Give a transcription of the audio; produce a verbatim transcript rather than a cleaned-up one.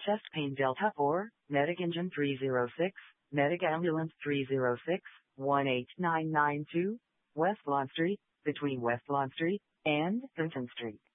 Chest Pain Delta four, Medic Engine three zero six, Medic Ambulance three zero six, one eight nine nine two, West Lawn Street, between West Lawn Street and Clinton Street.